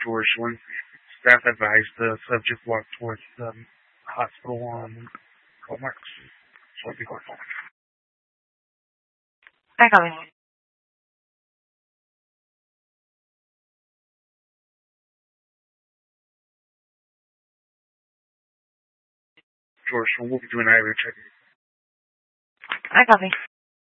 George. When staff advised the subject walk towards the hospital on call marks. So I'll be going forward. I copy. George, we'll be doing area check. I copy.